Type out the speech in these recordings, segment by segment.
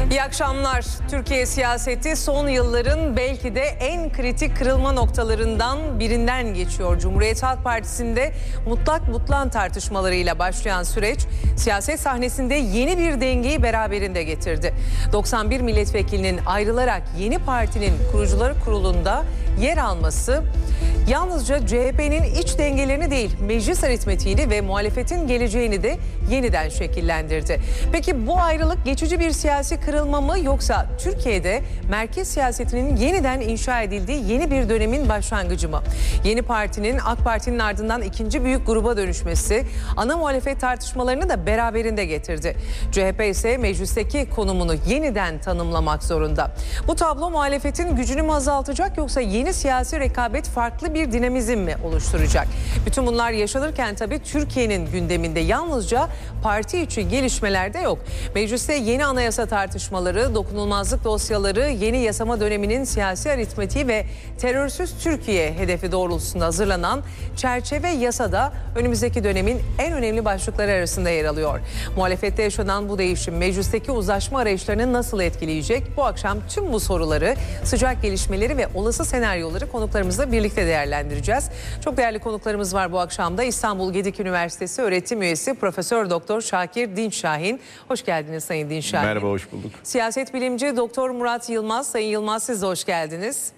İyi akşamlar. Türkiye siyaseti son yılların belki de en kritik kırılma noktalarından birinden geçiyor. Cumhuriyet Halk Partisi'nde mutlak butlan tartışmalarıyla başlayan süreç siyaset sahnesinde yeni bir dengeyi beraberinde getirdi. 91 milletvekilinin ayrılarak yeni partinin kurucuları kurulunda yer alması yalnızca CHP'nin iç dengelerini değil, meclis aritmetiğini ve muhalefetin geleceğini de yeniden şekillendirdi. Peki bu ayrılık geçici bir siyasi kırılma mı, yoksa Türkiye'de merkez siyasetinin yeniden inşa edildiği yeni bir dönemin başlangıcı mı? Yeni partinin AK Parti'nin ardından ikinci büyük gruba dönüşmesi ana muhalefet tartışmalarını da beraberinde getirdi. CHP ise meclisteki konumunu yeniden tanımlamak zorunda. Bu tablo muhalefetin gücünü mü azaltacak, yoksa yeni siyasi rekabet farklı bir dinamizm mi oluşturacak? Bütün bunlar yaşanırken tabii Türkiye'nin gündeminde yalnızca parti içi gelişmeler de yok. Mecliste yeni anayasa tartışmaları, dokunulmazlık dosyaları, yeni yasama döneminin siyasi aritmetiği ve terörsüz Türkiye hedefi doğrultusunda hazırlanan çerçeve yasada önümüzdeki dönemin en önemli başlıkları arasında yer alıyor. Muhalefette yaşanan bu değişim meclisteki uzlaşma arayışlarını nasıl etkileyecek? Bu akşam tüm bu soruları, sıcak gelişmeleri ve olası senaryoları konuklarımızla birlikte değerlendireceğiz. Çok değerli konuklarımız var bu akşamda. İstanbul Gedik Üniversitesi öğretim üyesi Profesör Doktor Şakir Dinçşahin. Hoş geldiniz Sayın Dinçşahin. Merhaba, hoş bulduk. Siyaset bilimci Doktor Murat Yılmaz. Sayın Yılmaz, siz de hoş geldiniz.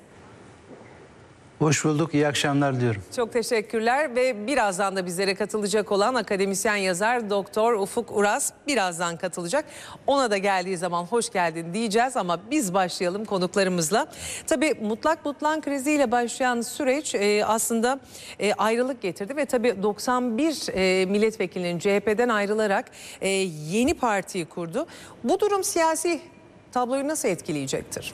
Hoş bulduk, iyi akşamlar diliyorum. Çok teşekkürler ve birazdan da bizlere katılacak olan akademisyen yazar Doktor Ufuk Uras birazdan katılacak. Ona da geldiği zaman hoş geldin diyeceğiz ama biz başlayalım konuklarımızla. Tabii mutlak butlan kriziyle başlayan süreç aslında ayrılık getirdi ve tabii 91 milletvekilinin CHP'den ayrılarak yeni partiyi kurdu. Bu durum siyasi tabloyu nasıl etkileyecektir?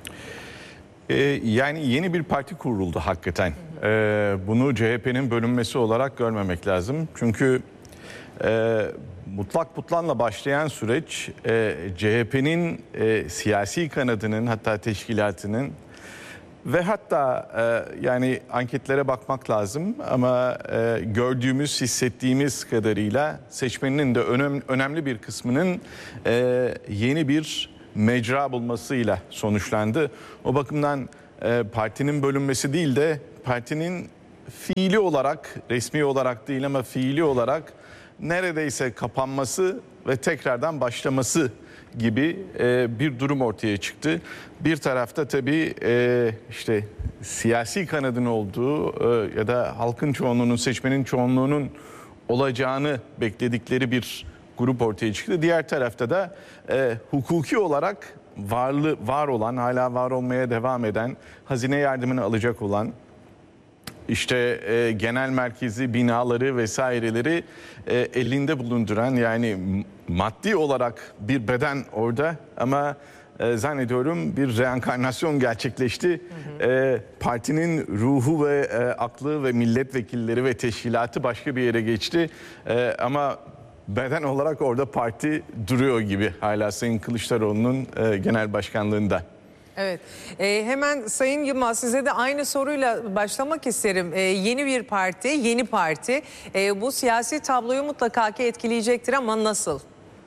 Yani yeni bir parti kuruldu hakikaten. Bunu CHP'nin bölünmesi olarak görmemek lazım. Çünkü mutlak butlanla başlayan süreç CHP'nin siyasi kanadının, hatta teşkilatının ve hatta yani anketlere bakmak lazım ama gördüğümüz, hissettiğimiz kadarıyla seçmeninin de önemli bir kısmının yeni bir mecra bulmasıyla sonuçlandı. O bakımdan partinin bölünmesi değil de partinin fiili olarak, resmi olarak değil ama fiili olarak neredeyse kapanması ve tekrardan başlaması gibi bir durum ortaya çıktı. Bir tarafta tabii işte siyasi kanadın olduğu ya da halkın çoğunluğunun, seçmenin çoğunluğunun olacağını bekledikleri bir grup ortaya çıktı. Diğer tarafta da hukuki olarak var olan, hala var olmaya devam eden, hazine yardımını alacak olan, işte genel merkezi binaları vesaireleri elinde bulunduran, yani maddi olarak bir beden orada ama zannediyorum bir reenkarnasyon gerçekleşti. Partinin ruhu ve aklı ve milletvekilleri ve teşkilatı başka bir yere geçti ama beden olarak orada parti duruyor gibi hala Sayın Kılıçdaroğlu'nun genel başkanlığında. Evet. Hemen Sayın Yılmaz, size de aynı soruyla başlamak isterim. Yeni bir parti, yeni parti bu siyasi tabloyu mutlaka ki etkileyecektir ama nasıl?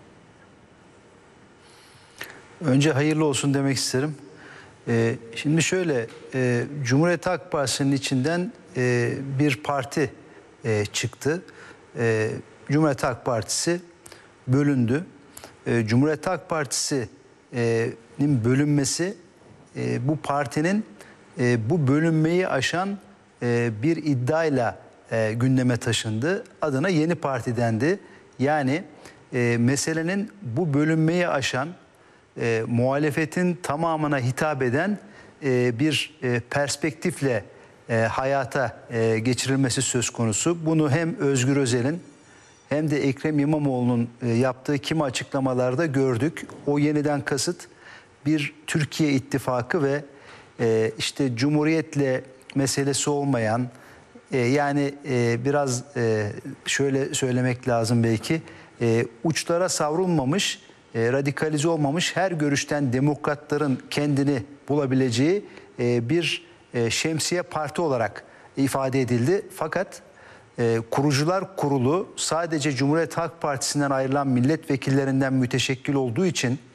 Önce hayırlı olsun demek isterim. Şimdi şöyle, Cumhuriyet Halk Partisi'nin içinden bir parti çıktı. Cumhuriyet Halk Partisi bölündü. Cumhuriyet Halk Partisi'nin bölünmesi bu partinin bu bölünmeyi aşan bir iddiayla gündeme taşındı. Adına Yeni Parti dendi. Yani meselenin bu bölünmeyi aşan, muhalefetin tamamına hitap eden bir perspektifle hayata geçirilmesi söz konusu. Bunu hem Özgür Özel'in hem de Ekrem İmamoğlu'nun yaptığı kimi açıklamalarda gördük. O yeniden kasıt bir Türkiye ittifakı ve işte Cumhuriyet'le meselesi olmayan, yani biraz şöyle söylemek lazım belki, uçlara savrulmamış, radikalize olmamış, her görüşten demokratların kendini bulabileceği bir şemsiye parti olarak ifade edildi. Fakat Kurucular Kurulu sadece Cumhuriyet Halk Partisi'nden ayrılan milletvekillerinden müteşekkil olduğu için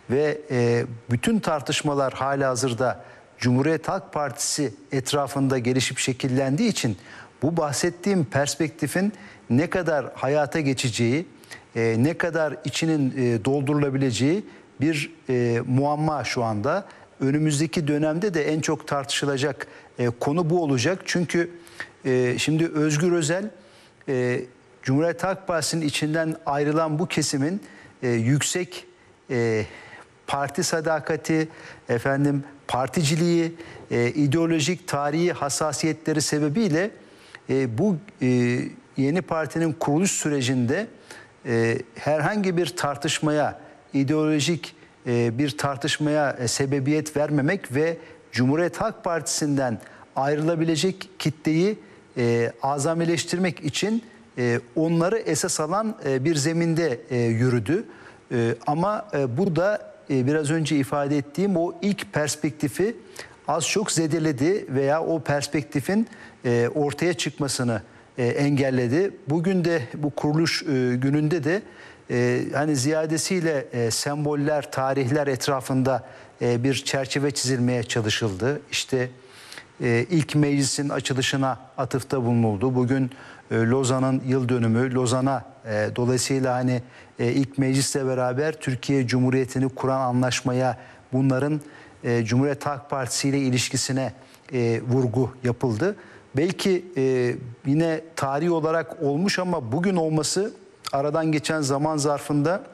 ve bütün tartışmalar halihazırda Cumhuriyet Halk Partisi etrafında gelişip şekillendiği için bu bahsettiğim perspektifin ne kadar hayata geçeceği, ne kadar içinin doldurulabileceği bir muamma şu anda. Önümüzdeki dönemde de en çok tartışılacak konu bu olacak. Çünkü şimdi Özgür Özel, Cumhuriyet Halk Partisi'nin içinden ayrılan bu kesimin yüksek parti sadakati, particiliği, ideolojik tarihi hassasiyetleri sebebiyle bu yeni partinin kuruluş sürecinde herhangi bir tartışmaya, ideolojik bir tartışmaya sebebiyet vermemek ve Cumhuriyet Halk Partisi'nden ayrılabilecek kitleyi azamileştirmek için onları esas alan bir zeminde yürüdü. Ama bu da biraz önce ifade ettiğim o ilk perspektifi az çok zedeledi veya o perspektifin ortaya çıkmasını engelledi. Bugün de bu kuruluş gününde de hani ziyadesiyle semboller, tarihler etrafında bir çerçeve çizilmeye çalışıldı. İşte ilk meclisin açılışına atıfta bulunuldu. Bugün Lozan'ın yıl dönümü. Lozan'a dolayısıyla hani ilk meclisle beraber Türkiye Cumhuriyeti'ni kuran anlaşmaya, bunların Cumhuriyet Halk Partisi ile ilişkisine vurgu yapıldı. Belki yine tarihi olarak olmuş ama bugün olması aradan geçen zaman zarfında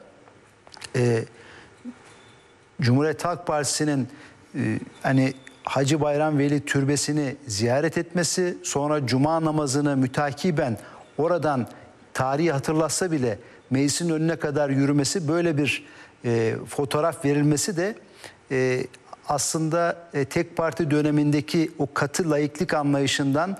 Cumhuriyet Halk Partisi'nin hani Hacı Bayram Veli Türbesi'ni ziyaret etmesi, sonra Cuma namazını mütakiben oradan tarihi hatırlatsa bile meclisin önüne kadar yürümesi, böyle bir fotoğraf verilmesi de aslında tek parti dönemindeki o katı laiklik anlayışından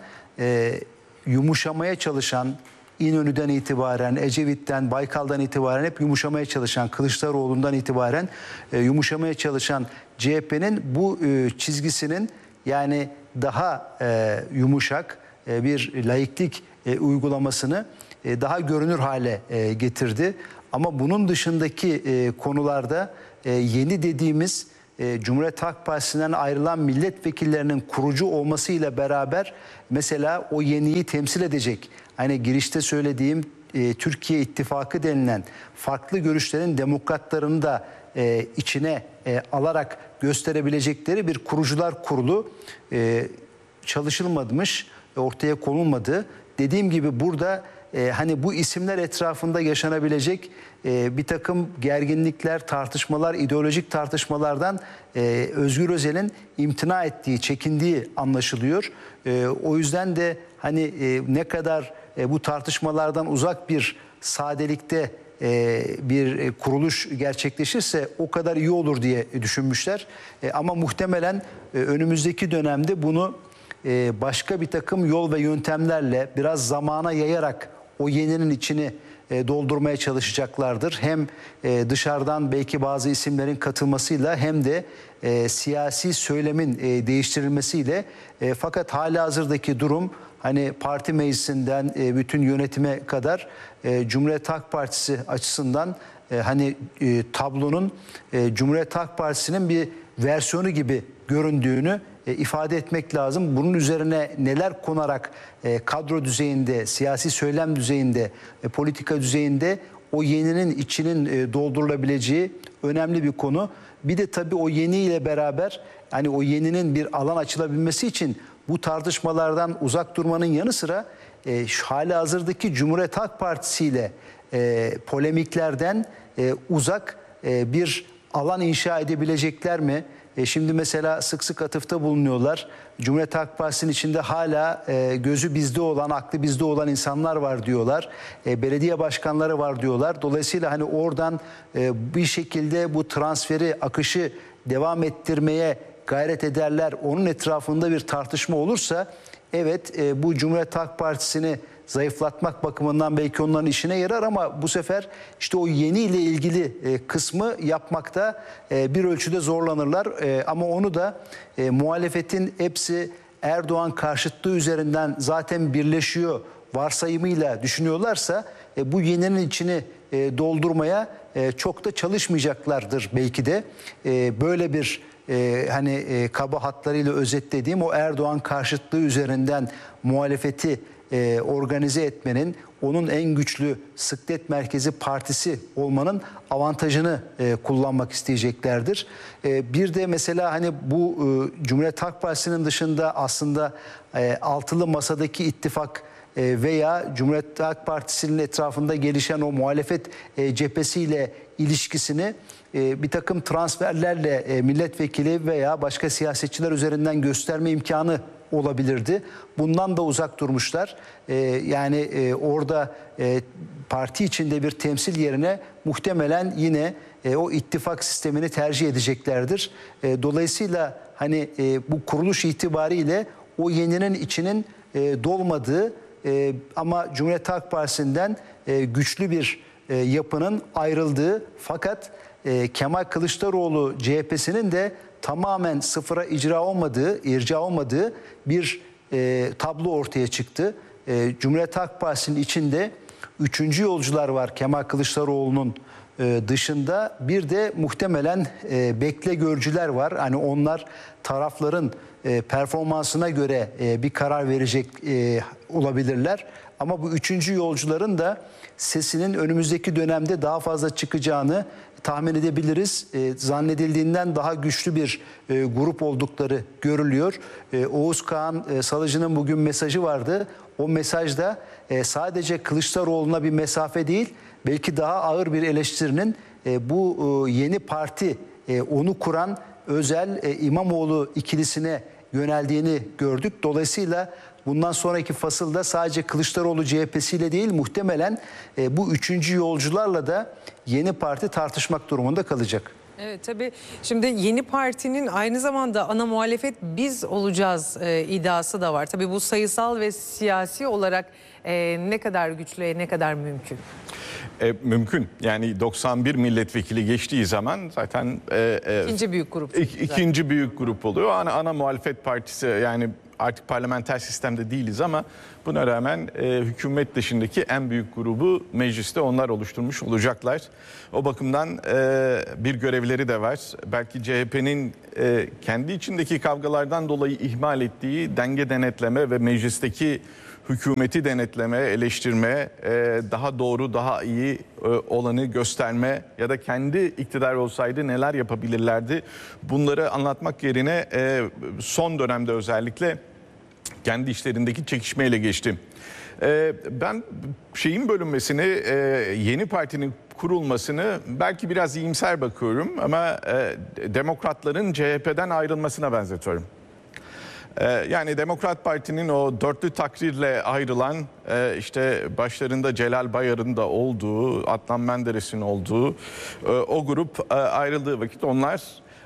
yumuşamaya çalışan, İnönü'den itibaren, Ecevit'ten, Baykal'dan itibaren hep yumuşamaya çalışan, Kılıçdaroğlu'ndan itibaren yumuşamaya çalışan CHP'nin bu çizgisinin yani daha yumuşak bir laiklik uygulamasını daha görünür hale getirdi. Ama bunun dışındaki konularda yeni dediğimiz Cumhuriyet Halk Partisi'nden ayrılan milletvekillerinin kurucu olmasıyla beraber mesela o yeniyi temsil edecek, hani girişte söylediğim Türkiye İttifakı denilen farklı görüşlerin demokratlarını da içine alarak gösterebilecekleri bir kurucular kurulu çalışılmamış, ortaya konulmadı. Dediğim gibi burada hani bu isimler etrafında yaşanabilecek bir takım gerginlikler, tartışmalar, ideolojik tartışmalardan Özgür Özel'in imtina ettiği, çekindiği anlaşılıyor. O yüzden de hani ne kadar bu tartışmalardan uzak bir sadelikte bir kuruluş gerçekleşirse o kadar iyi olur diye düşünmüşler. Ama muhtemelen önümüzdeki dönemde bunu başka bir takım yol ve yöntemlerle biraz zamana yayarak o yeninin içini doldurmaya çalışacaklardır. Hem dışarıdan belki bazı isimlerin katılmasıyla hem de siyasi söylemin değiştirilmesiyle. Fakat halihazırdaki durum hani parti meclisinden bütün yönetime kadar Cumhuriyet Halk Partisi açısından hani tablonun Cumhuriyet Halk Partisi'nin bir versiyonu gibi göründüğünü ifade etmek lazım. Bunun üzerine neler konarak kadro düzeyinde, siyasi söylem düzeyinde, politika düzeyinde o yeninin içinin doldurulabileceği önemli bir konu. Bir de tabii o yeniyle beraber hani o yeninin bir alan açılabilmesi için bu tartışmalardan uzak durmanın yanı sıra halihazırdaki Cumhuriyet Halk Partisi ile polemiklerden uzak bir alan inşa edebilecekler mi? Şimdi mesela sık sık atıfta bulunuyorlar. Cumhuriyet Halk Partisi'nin içinde hala gözü bizde olan, aklı bizde olan insanlar var diyorlar. Belediye başkanları var diyorlar. Dolayısıyla hani oradan bir şekilde bu transferi, akışı devam ettirmeye gayret ederler. Onun etrafında bir tartışma olursa evet bu Cumhuriyet Halk Partisi'ni zayıflatmak bakımından belki onların işine yarar ama bu sefer işte o yeni ile ilgili kısmı yapmakta bir ölçüde zorlanırlar. Ama onu da muhalefetin hepsi Erdoğan karşıtlığı üzerinden zaten birleşiyor varsayımıyla düşünüyorlarsa bu yeninin içini doldurmaya çok da çalışmayacaklardır belki de. Böyle bir hani kaba hatlarıyla özetlediğim o Erdoğan karşıtlığı üzerinden muhalefeti organize etmenin, onun en güçlü sıklet merkezi partisi olmanın avantajını kullanmak isteyeceklerdir. Bir de mesela hani bu Cumhuriyet Halk Partisi'nin dışında aslında altılı masadaki ittifak veya Cumhuriyet Halk Partisi'nin etrafında gelişen o muhalefet cephesiyle ilişkisini bir takım transferlerle milletvekili veya başka siyasetçiler üzerinden gösterme imkanı olabilirdi. Bundan da uzak durmuşlar. Yani orada parti içinde bir temsil yerine muhtemelen yine o ittifak sistemini tercih edeceklerdir. Dolayısıyla hani bu kuruluş itibariyle o yeninin içinin dolmadığı ama Cumhuriyet Halk Partisi'nden güçlü bir yapının ayrıldığı, fakat Kemal Kılıçdaroğlu CHP'sinin de tamamen sıfıra irca olmadığı bir tablo ortaya çıktı. Cumhuriyet Halk Partisi'nin içinde üçüncü yolcular var Kemal Kılıçdaroğlu'nun dışında. Bir de muhtemelen bekle görcüler var. Hani onlar tarafların performansına göre bir karar verecek olabilirler. Ama bu üçüncü yolcuların da sesinin önümüzdeki dönemde daha fazla çıkacağını tahmin edebiliriz. Zannedildiğinden daha güçlü bir grup oldukları görülüyor. Oğuz Kağan Salıcı'nın bugün mesajı vardı. O mesajda sadece Kılıçdaroğlu'na bir mesafe değil, belki daha ağır bir eleştirinin bu yeni parti, onu kuran Özel İmamoğlu ikilisine yöneldiğini gördük. Dolayısıyla bundan sonraki fasılda sadece Kılıçdaroğlu CHP'siyle değil, muhtemelen bu üçüncü yolcularla da yeni parti tartışmak durumunda kalacak. Evet, tabii şimdi yeni partinin aynı zamanda ana muhalefet biz olacağız iddiası da var. Tabii bu sayısal ve siyasi olarak ne kadar güçlü, ne kadar mümkün? Mümkün. Yani 91 milletvekili geçtiği zaman zaten ikinci büyük grup. İkinci büyük grup oluyor. Ana muhalefet partisi, yani artık parlamenter sistemde değiliz ama buna rağmen hükümet dışındaki en büyük grubu mecliste onlar oluşturmuş olacaklar. O bakımdan bir görevleri de var. Belki CHP'nin kendi içindeki kavgalardan dolayı ihmal ettiği denge denetleme ve meclisteki hükümeti denetleme, eleştirme, daha doğru, daha iyi olanı gösterme ya da kendi iktidar olsaydı neler yapabilirlerdi, bunları anlatmak yerine son dönemde özellikle kendi işlerindeki çekişmeyle geçti. Ben şeyin bölünmesini, yeni partinin kurulmasını belki biraz iyimser bakıyorum ama demokratların CHP'den ayrılmasına benzetiyorum. Yani Demokrat Parti'nin o dörtlü takrirle ayrılan, işte başlarında Celal Bayar'ın da olduğu, Adnan Menderes'in olduğu o grup ayrıldığı vakit onlar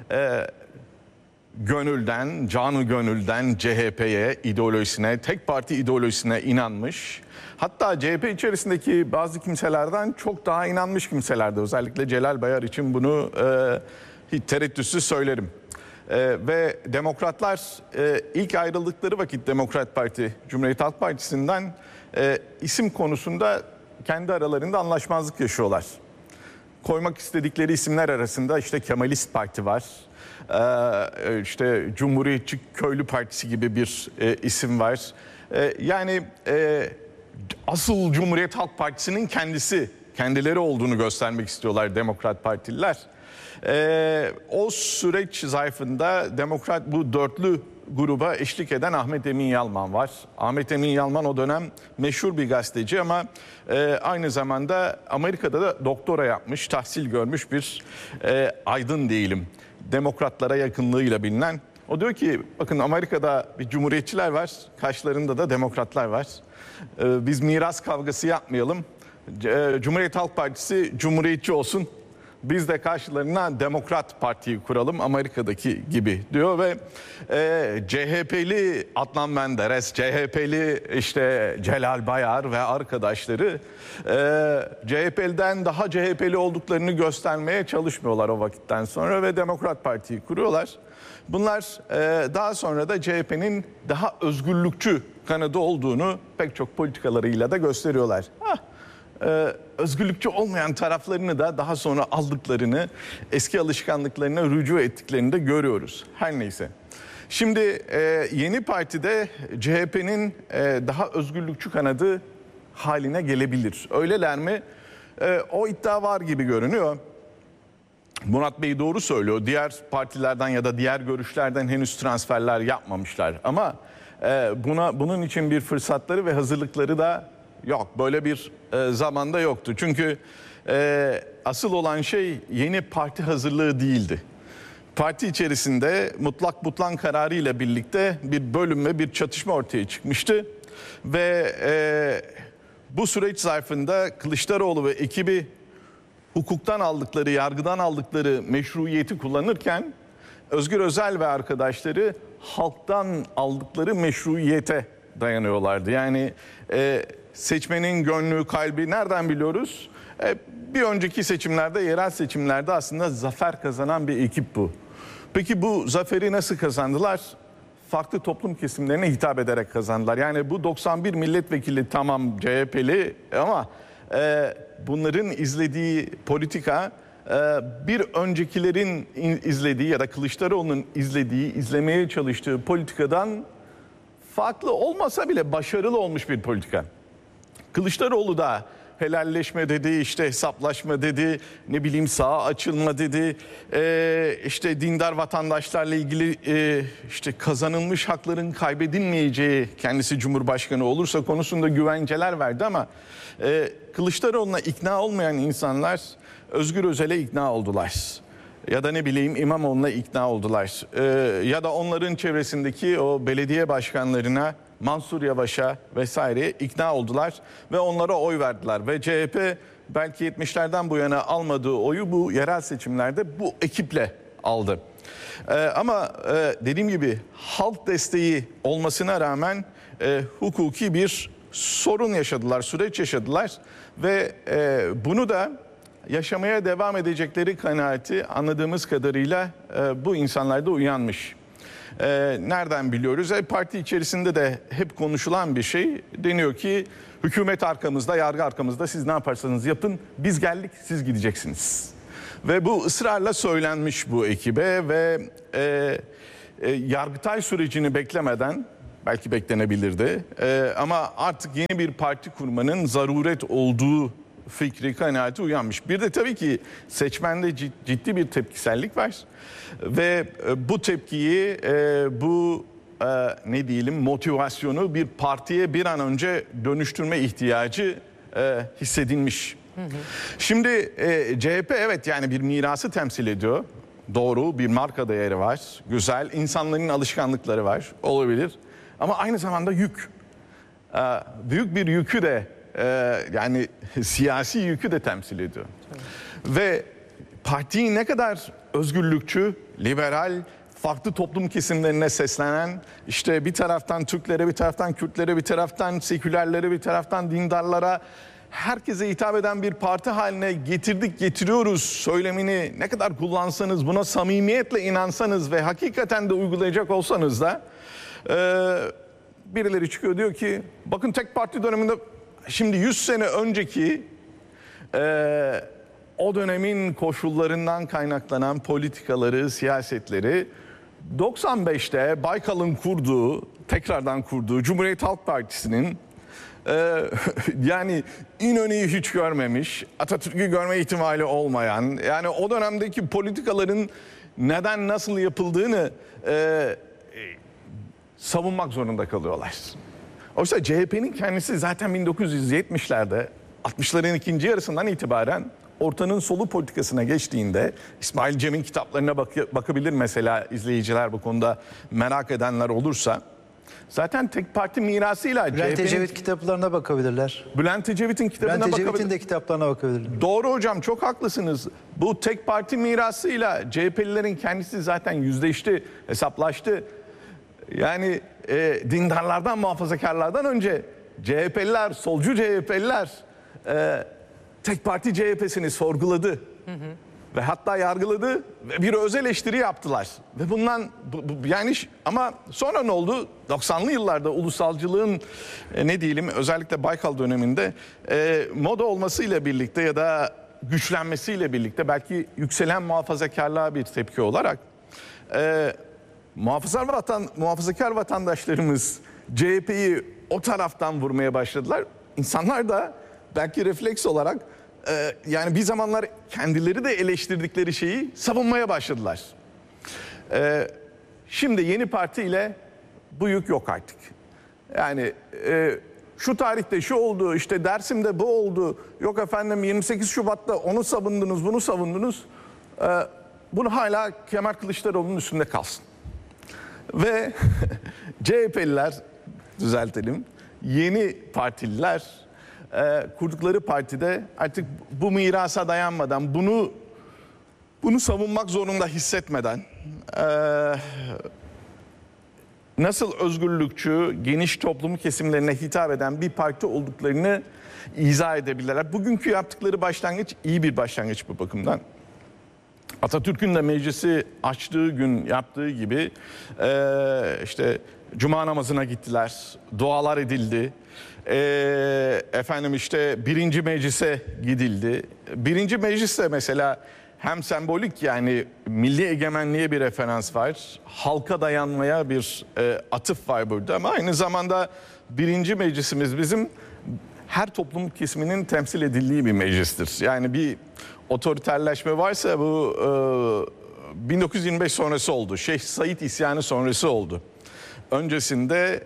gönülden, canı gönülden CHP'ye, ideolojisine, tek parti ideolojisine inanmış. Hatta CHP içerisindeki bazı kimselerden çok daha inanmış kimselerdi. Özellikle Celal Bayar için bunu hiç tereddütsüz söylerim. Ve demokratlar ilk ayrıldıkları vakit Demokrat Parti, Cumhuriyet Halk Partisi'nden isim konusunda kendi aralarında anlaşmazlık yaşıyorlar. Koymak istedikleri isimler arasında işte Kemalist Parti var, işte Cumhuriyetçi Köylü Partisi gibi bir isim var. Yani asıl Cumhuriyet Halk Partisi'nin kendileri olduğunu göstermek istiyorlar Demokrat Partililer. O süreç zarfında bu dörtlü gruba eşlik eden Ahmet Emin Yalman var. Ahmet Emin Yalman o dönem meşhur bir gazeteci ama aynı zamanda Amerika'da da doktora yapmış, tahsil görmüş bir aydın diyelim. Demokratlara yakınlığıyla bilinen. O diyor ki bakın, Amerika'da bir cumhuriyetçiler var, karşılarında da demokratlar var. Biz miras kavgası yapmayalım. Cumhuriyet Halk Partisi cumhuriyetçi olsun. Biz de karşılarına Demokrat Parti'yi kuralım Amerika'daki gibi diyor ve CHP'li Adnan Menderes, CHP'li işte Celal Bayar ve arkadaşları CHP'den daha CHP'li olduklarını göstermeye çalışmıyorlar o vakitten sonra ve Demokrat Parti'yi kuruyorlar. Bunlar daha sonra da CHP'nin daha özgürlükçü kanadı olduğunu pek çok politikalarıyla da gösteriyorlar. özgürlükçü olmayan taraflarını da daha sonra aldıklarını, eski alışkanlıklarına rücu ettiklerini de görüyoruz. Her neyse. Şimdi yeni partide CHP'nin daha özgürlükçü kanadı haline gelebilir. Öyleler mi? O iddia var gibi görünüyor. Murat Bey doğru söylüyor. Diğer partilerden ya da diğer görüşlerden henüz transferler yapmamışlar. Ama bunun için bir fırsatları ve hazırlıkları da yok. Böyle bir zamanda yoktu. Çünkü asıl olan şey yeni parti hazırlığı değildi. Parti içerisinde mutlak butlan kararı ile birlikte bir bölüm ve bir çatışma ortaya çıkmıştı. Ve bu süreç zarfında Kılıçdaroğlu ve ekibi hukuktan aldıkları, yargıdan aldıkları meşruiyeti kullanırken Özgür Özel ve arkadaşları halktan aldıkları meşruiyete dayanıyorlardı. Yani seçmenin gönlü, kalbi nereden biliyoruz? Bir önceki seçimlerde, yerel seçimlerde aslında zafer kazanan bir ekip bu. Peki bu zaferi nasıl kazandılar? Farklı toplum kesimlerine hitap ederek kazandılar. Yani bu 91 milletvekili tamam CHP'li ama bunların izlediği politika bir öncekilerin izlediği ya da Kılıçdaroğlu'nun izlemeye çalıştığı politikadan farklı olmasa bile başarılı olmuş bir politika. Kılıçdaroğlu da helalleşme dedi, işte hesaplaşma dedi, ne bileyim sağa açılma dedi, işte dindar vatandaşlarla ilgili işte kazanılmış hakların kaybedilmeyeceği, kendisi Cumhurbaşkanı olursa konusunda güvenceler verdi ama Kılıçdaroğlu'na ikna olmayan insanlar Özgür Özel'e ikna oldular. Ya da ne bileyim İmamoğlu'na ikna oldular. Ya da onların çevresindeki o belediye başkanlarına, Mansur Yavaş'a vesaire ikna oldular ve onlara oy verdiler. Ve CHP belki 70'lerden bu yana almadığı oyu bu yerel seçimlerde bu ekiple aldı. Ama dediğim gibi halk desteği olmasına rağmen hukuki bir sorun yaşadılar, süreç yaşadılar. Ve bunu da yaşamaya devam edecekleri kanaati anladığımız kadarıyla bu insanlarda uyanmış. Nereden biliyoruz? Parti içerisinde de hep konuşulan bir şey. Deniyor ki hükümet arkamızda, yargı arkamızda, siz ne yaparsanız yapın, biz geldik, siz gideceksiniz. Ve bu ısrarla söylenmiş bu ekibe ve Yargıtay sürecini beklemeden, belki beklenebilirdi ama artık yeni bir parti kurmanın zaruret olduğu fikri, kanaati uyanmış. Bir de tabii ki seçmende ciddi bir tepkisellik var ve bu tepkiyi, bu ne diyelim motivasyonu bir partiye bir an önce dönüştürme ihtiyacı hissedilmiş. Şimdi CHP evet yani bir mirası temsil ediyor. Doğru, bir marka değeri var. Güzel, insanların alışkanlıkları var, olabilir. Ama aynı zamanda yük. Büyük bir yükü de yani siyasi yükü de temsil ediyor. Ve partiyi ne kadar özgürlükçü, liberal, farklı toplum kesimlerine seslenen, işte bir taraftan Türklere, bir taraftan Kürtlere, bir taraftan sekülerlere, bir taraftan dindarlara, herkese hitap eden bir parti haline getiriyoruz söylemini ne kadar kullansanız, buna samimiyetle inansanız ve hakikaten de uygulayacak olsanız da birileri çıkıyor diyor ki bakın tek parti döneminde, şimdi 100 sene önceki o dönemin koşullarından kaynaklanan politikaları, siyasetleri 95'te Baykal'ın tekrardan kurduğu Cumhuriyet Halk Partisi'nin yani İnönü'yü hiç görmemiş, Atatürk'ü görme ihtimali olmayan, yani o dönemdeki politikaların neden nasıl yapıldığını savunmak zorunda kalıyorlar. Oysa CHP'nin kendisi zaten 1970'lerde, 60'ların ikinci yarısından itibaren ortanın solu politikasına geçtiğinde, İsmail Cem'in kitaplarına bakabilir mesela izleyiciler, bu konuda merak edenler olursa. Zaten tek parti mirasıyla Bülent Ecevit kitaplarına bakabilirler. Bülent Ecevit'in kitabına bakabilirler. Bülent Ecevit'in de kitaplarına bakabilirler. Doğru hocam, çok haklısınız. Bu tek parti mirasıyla CHP'lilerin kendisi zaten yüzleşti, hesaplaştı. Yani dindarlardan, muhafazakarlardan önce CHP'liler, solcu CHP'liler tek parti CHP'sini sorguladı. ve hatta yargıladı ve bir öz eleştiri yaptılar. Ve bundan yani ama sonra ne oldu? 90'lı yıllarda ulusalcılığın ne diyelim özellikle Baykal döneminde moda olmasıyla birlikte ya da güçlenmesiyle birlikte belki yükselen muhafazakarlığa bir tepki olarak muhafazakar vatandaşlarımız CHP'yi o taraftan vurmaya başladılar. İnsanlar da belki refleks olarak yani bir zamanlar kendileri de eleştirdikleri şeyi savunmaya başladılar. Şimdi yeni partiyle bu yük yok artık. Yani şu tarihte şu oldu, işte Dersim'de bu oldu, yok efendim 28 Şubat'ta onu savundunuz, bunu savundunuz. Bunu hala Kemal Kılıçdaroğlu'nun üstünde kalsın. Ve CHP'liler, düzeltelim, yeni partililer kurdukları partide artık bu mirasa dayanmadan, bunu savunmak zorunda hissetmeden nasıl özgürlükçü, geniş toplum kesimlerine hitap eden bir parti olduklarını izah edebilirler. Bugünkü yaptıkları başlangıç iyi bir başlangıç bu bakımdan. Atatürk'ün de meclisi açtığı gün yaptığı gibi işte cuma namazına gittiler, dualar edildi. Efendim işte birinci meclise gidildi. Birinci mecliste mesela hem sembolik yani milli egemenliğe bir referans var. Halka dayanmaya bir atıf var burada ama aynı zamanda birinci meclisimiz bizim her toplum kesiminin temsil edildiği bir meclistir. Yani bir otoriterleşme varsa bu 1925 sonrası oldu. Şeyh Said isyanı sonrası oldu. Öncesinde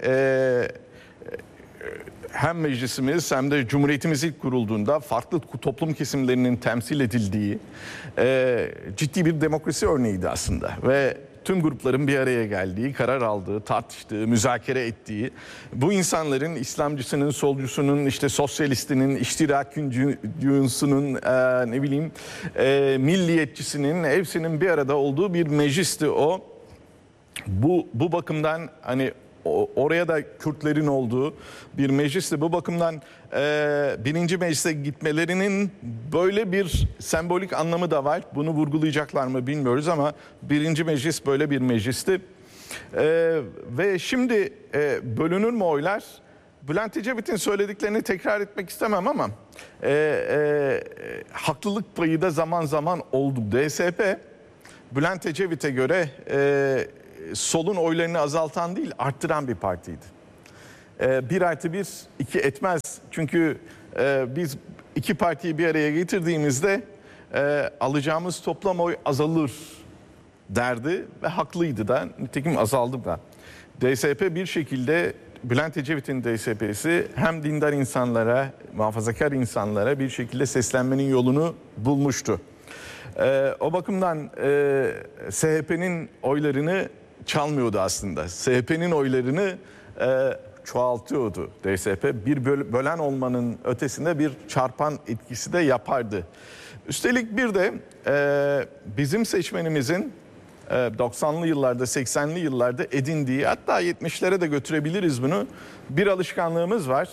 hem meclisimiz hem de Cumhuriyetimiz ilk kurulduğunda farklı toplum kesimlerinin temsil edildiği ciddi bir demokrasi örneğiydi aslında. Ve tüm grupların bir araya geldiği, karar aldığı, tartıştığı, müzakere ettiği, bu insanların İslamcısının, solcusunun, işte sosyalistinin, iştirakçısının, ne bileyim, milliyetçisinin hepsinin bir arada olduğu bir meclisti o. Bu bakımdan hani oraya da Kürtlerin olduğu bir meclisti. Bu bakımdan birinci meclise gitmelerinin böyle bir sembolik anlamı da var. Bunu vurgulayacaklar mı bilmiyoruz ama birinci meclis böyle bir meclisti. Ve şimdi bölünür mü oylar? Bülent Ecevit'in söylediklerini tekrar etmek istemem ama haklılık payı da zaman zaman oldu. DSP Bülent Ecevit'e göre solun oylarını azaltan değil, arttıran bir partiydi. 1+1 2 etmez. Çünkü biz iki partiyi bir araya getirdiğimizde alacağımız toplam oy azalır derdi ve haklıydı da. Nitekim azaldı da. DSP bir şekilde Bülent Ecevit'in DSP'si hem dindar insanlara, muhafazakar insanlara bir şekilde seslenmenin yolunu bulmuştu. O bakımdan SHP'nin oylarını çalmıyordu aslında. SHP'nin oylarını çoğaltıyordu DSP. Bir bölen olmanın ötesinde bir çarpan etkisi de yapardı. Üstelik bir de bizim seçmenimizin 90'lı yıllarda, 80'li yıllarda edindiği, hatta 70'lere de götürebiliriz bunu, bir alışkanlığımız var.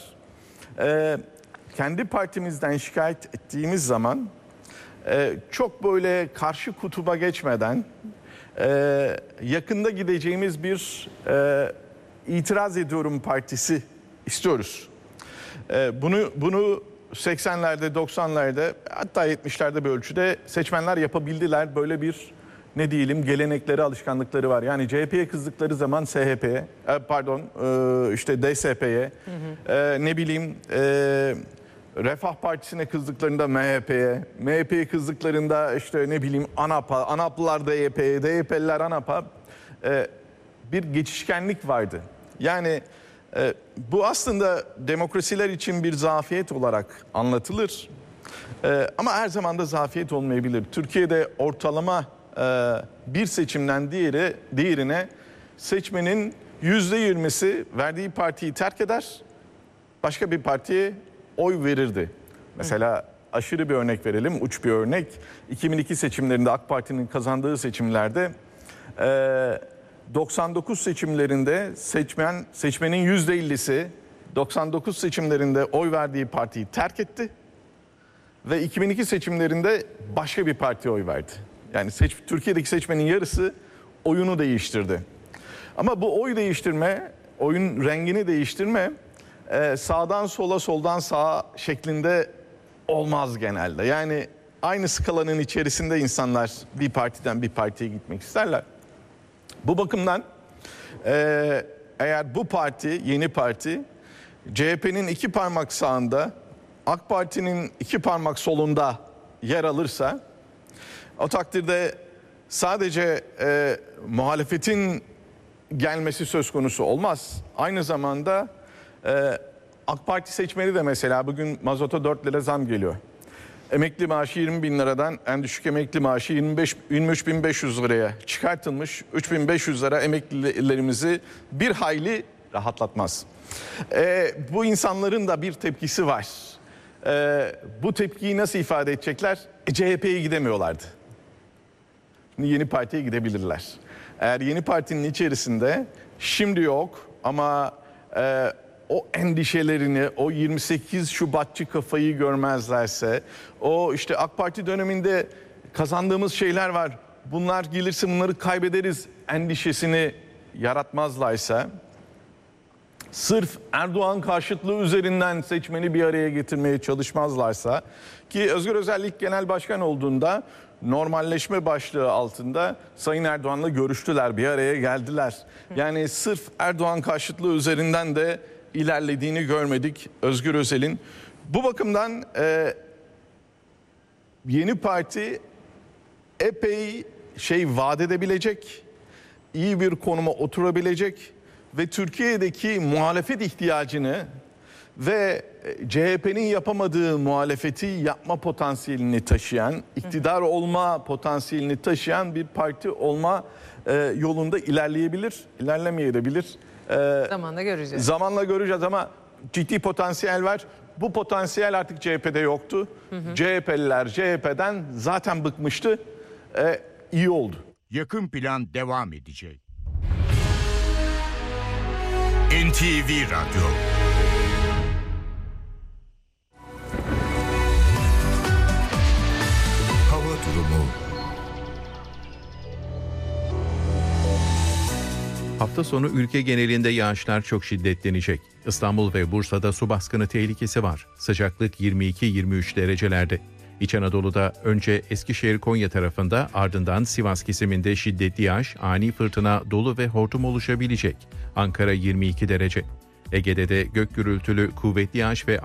Kendi partimizden şikayet ettiğimiz zaman çok böyle karşı kutuba geçmeden yakında gideceğimiz bir itiraz ediyorum partisi istiyoruz. Bunu 80'lerde, 90'larda hatta 70'lerde bir ölçüde seçmenler yapabildiler. Böyle bir ne diyelim gelenekleri, alışkanlıkları var. Yani CHP'ye kızdıkları zaman SHP'ye, işte DSP'ye, ne bileyim Refah Partisi'ne kızdıklarında MHP'ye, MHP'ye kızdıklarında işte ne bileyim ANAP'a, ANAP'lılar DYP'ye, DYP'liler ANAP'a bir geçişkenlik vardı. Yani bu aslında demokrasiler için bir zafiyet olarak anlatılır. Ama her zaman da zafiyet olmayabilir. Türkiye'de ortalama bir seçimden diğerine seçmenin %20'si verdiği partiyi terk eder, başka bir partiye oy verirdi. Mesela aşırı bir örnek verelim, uç bir örnek. 2002 seçimlerinde AK Parti'nin kazandığı seçimlerde 99 seçimlerinde seçmenin %50'si 99 seçimlerinde oy verdiği partiyi terk etti. ve 2002 seçimlerinde başka bir partiye oy verdi. Yani Türkiye'deki seçmenin yarısı oyunu değiştirdi. Ama bu oy değiştirme, oyun rengini değiştirme sağdan sola, soldan sağa şeklinde olmaz genelde. Yani aynı skalanın içerisinde insanlar bir partiden bir partiye gitmek isterler. Bu bakımdan eğer bu parti, yeni parti, CHP'nin 2 parmak sağında, AK Parti'nin 2 parmak solunda yer alırsa, o takdirde sadece muhalefetin gelmesi söz konusu olmaz. Aynı zamanda AK Parti seçmeni de mesela bugün mazota 4 lira zam geliyor. Emekli maaşı 20 bin liradan en düşük emekli maaşı 23.500 liraya çıkartılmış. 3.500 lira emeklilerimizi bir hayli rahatlatmaz. Bu insanların da bir tepkisi var. Bu tepkiyi nasıl ifade edecekler? CHP'ye gidemiyorlardı. Şimdi yeni partiye gidebilirler. Eğer yeni partinin içerisinde şimdi yok ama o endişelerini, o 28 Şubatçı kafayı görmezlerse, o işte AK Parti döneminde kazandığımız şeyler var, bunlar gelirse bunları kaybederiz endişesini yaratmazlarsa, sırf Erdoğan karşıtlığı üzerinden seçmeni bir araya getirmeye çalışmazlarsa, ki Özgür Özel ilk genel başkan olduğunda normalleşme başlığı altında Sayın Erdoğan'la görüştüler, bir araya geldiler. Yani sırf Erdoğan karşıtlığı üzerinden de ilerlediğini görmedik Özgür Özel'in. Bu bakımdan yeni parti epey vaat edebilecek, iyi bir konuma oturabilecek ve Türkiye'deki muhalefet ihtiyacını ve CHP'nin yapamadığı muhalefeti yapma potansiyelini taşıyan, iktidar olma potansiyelini taşıyan bir parti olma yolunda ilerleyebilir, ilerlemeyebilir. Zamanla göreceğiz. Zamanla göreceğiz ama ciddi potansiyel var. Bu potansiyel artık CHP'de yoktu. CHP'liler CHP'den zaten bıkmıştı. İyi oldu. Yakın plan devam edecek. NTV Radyo. Hava durumu. Hafta sonu ülke genelinde yağışlar çok şiddetlenecek. İstanbul ve Bursa'da su baskını tehlikesi var. Sıcaklık 22-23 derecelerde. İç Anadolu'da önce Eskişehir-Konya tarafında, ardından Sivas kesiminde şiddetli yağış, ani fırtına, dolu ve hortum oluşabilecek. Ankara 22 derece. Ege'de de gök gürültülü kuvvetli yağış ve